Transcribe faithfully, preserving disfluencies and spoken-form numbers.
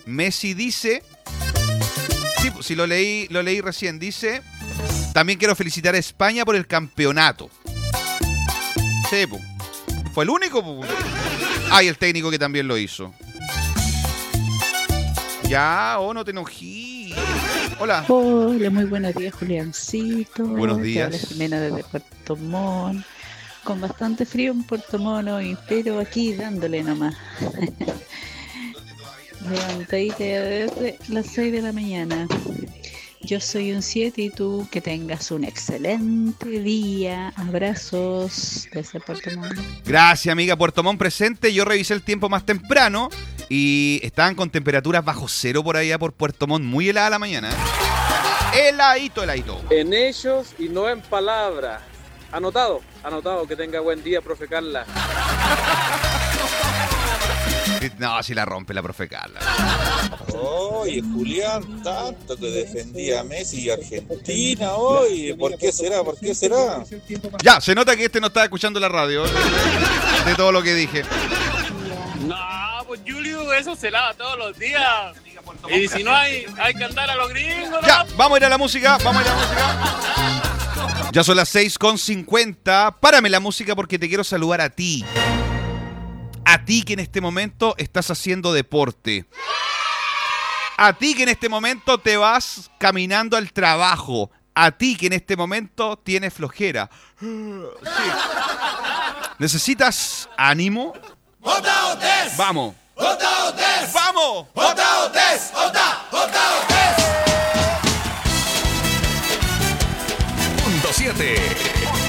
Messi dice... Sí, si lo leí, lo leí recién, dice... También quiero felicitar a España por el campeonato. Sí, po. Fue el único, po. Ah, y el técnico que también lo hizo. Ya, oh, no te enojí. Hola. Hola, muy buenos días, Juliancito. Buenos días. Te habla Jimena desde Puerto Montt. Con bastante frío en Puerto Montt hoy, pero aquí dándole nomás. Levantadita desde las seis de la mañana. Yo soy un siete y tú que tengas un excelente día. Abrazos desde Puerto Montt. Gracias, amiga. Puerto Montt presente. Yo revisé el tiempo más temprano y estaban con temperaturas bajo cero por allá por Puerto Montt. Muy helada la mañana. ¿eh? Heladito, heladito. En hechos y no en palabras. Anotado, anotado. Que tenga buen día, profe Carla. No, si la rompe la profe Carla. Oye, Julián, tanto que defendía a Messi y Argentina, oye, ¿por qué será? ¿Por qué será? Ya, se nota que este no estaba escuchando la radio, de todo lo que dije. No, pues Julio, eso se lava todos los días. Y si no hay, hay que andar a los gringos, ¿no? Ya, vamos a ir a la música, vamos a ir a la música. Ya son las seis con cincuenta. Párame la música porque te quiero saludar a ti. A ti que en este momento estás haciendo deporte. A ti que en este momento te vas caminando al trabajo. A ti que en este momento tienes flojera. Sí. ¿Necesitas ánimo? Vamos. ¡Vamos! Punto siete.